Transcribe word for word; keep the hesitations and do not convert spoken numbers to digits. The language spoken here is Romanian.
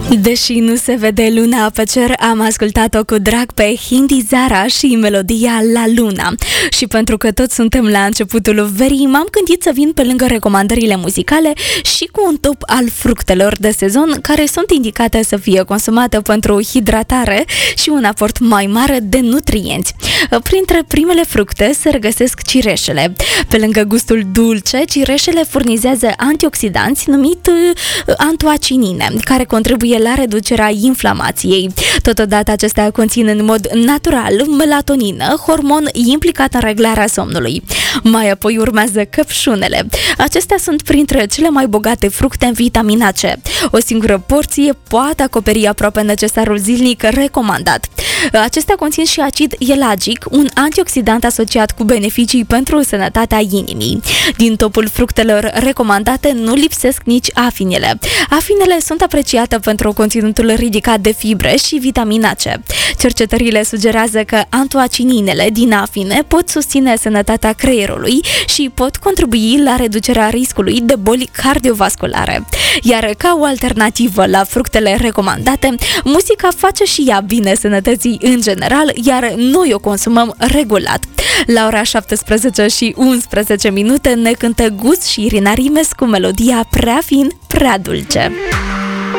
Deși nu se vede luna pe cer, am ascultat-o cu drag pe Hindi Zara și melodia La Luna. Și pentru că toți suntem la începutul verii, m-am gândit să vin pe lângă recomandările muzicale și cu un top al fructelor de sezon care sunt indicate să fie consumate pentru hidratare și un aport mai mare de nutrienți. Printre primele fructe se regăsesc cireșele. Pe lângă gustul dulce, cireșele furnizează antioxidanți numit antoacinine, care contribuie la reducerea inflamației. Totodată acestea conțin în mod natural melatonină, hormon implicat în reglarea somnului. Mai apoi urmează căpșunele. Acestea sunt printre cele mai bogate fructe în vitamina C. O singură porție poate acoperi aproape necesarul zilnic recomandat. Acestea conțin și acid elagic, un antioxidant asociat cu beneficii pentru sănătatea inimii. Din topul fructelor recomandate nu lipsesc nici afinele. Afinele sunt apreciate pentru conținutul ridicat de fibre și vitamina C. Cercetările sugerează că antoacininele din afine pot susține sănătatea creierului și pot contribui la reducerea riscului de boli cardiovasculare. Iar ca o alternativă la fructele recomandate, muzica face și ea bine sănătății în general, iar noi o consumăm regulat. La ora șaptesprezece și unsprezece minute ne cântă Gus și Irina Rimes cu melodia Prea fin, prea dulce.